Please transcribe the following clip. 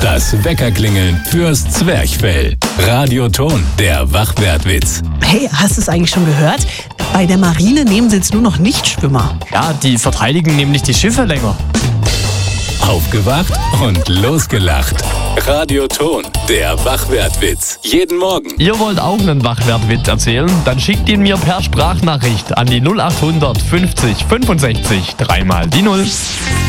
Das Weckerklingeln fürs Zwerchfell. Radioton, der Wachwertwitz. Hey, hast du es eigentlich schon gehört? Bei der Marine nehmen sie jetzt nur noch Nichtschwimmer. Ja, die verteidigen nämlich die Schiffe länger. Aufgewacht und losgelacht. Radioton, der Wachwertwitz. Jeden Morgen. Ihr wollt auch einen Wachwertwitz erzählen? Dann schickt ihn mir per Sprachnachricht an die 0800 50 65 3 mal die 0.